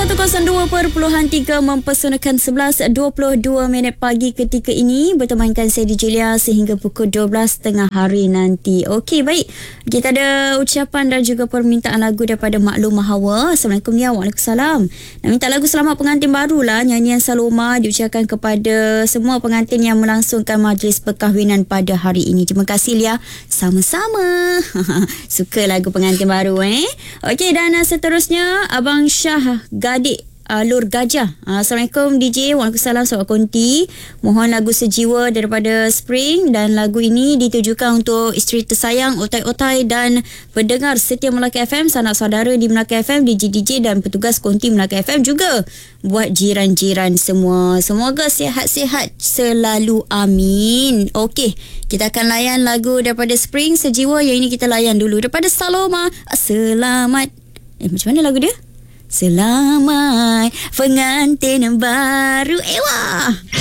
102.3 mempersonakkan 11.22 minit pagi ketika ini bertemankan saya DJ Lia sehingga pukul 12.30 hari nanti. Okey, baik. Kita ada ucapan dan juga permintaan lagu daripada Maklum Mahawa. Assalamualaikum Lia. Waalaikumsalam. Nak minta lagu selamat pengantin barulah, nyanyian Saloma diucapkan kepada semua pengantin yang melangsungkan majlis perkahwinan pada hari ini. Terima kasih Lia. Sama-sama. Suka lagu pengantin baru Okey, dan seterusnya Abang Syah Gadik Lur Gajah. Assalamualaikum DJ. Waalaikumsalam Sobat Konti. Mohon lagu Sejiwa daripada Spring, dan lagu ini ditujukan untuk isteri tersayang Otai-Otai dan pendengar setia Melaka FM, sanak saudara di Melaka FM, DJ dan petugas Konti Melaka FM, juga buat jiran-jiran semua. Semoga sihat-sihat selalu, amin. Okey, kita akan layan lagu daripada Spring Sejiwa. Yang ini kita layan dulu daripada Saloma. Selamat. Macam mana lagu dia? Selamat pengantin baru. Ewa.